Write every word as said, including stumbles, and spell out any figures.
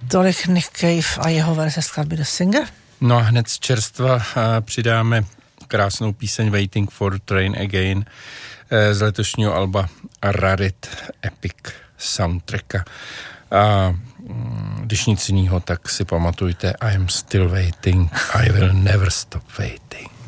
Tolik Nick Cave a jeho verze skladby The Singer. No a hned z čerstva přidáme krásnou píseň Waiting for Train Again z letošního alba Rarit Epic Soundtracka. A když nic jiného, tak si pamatujte I am still waiting, I will never stop waiting.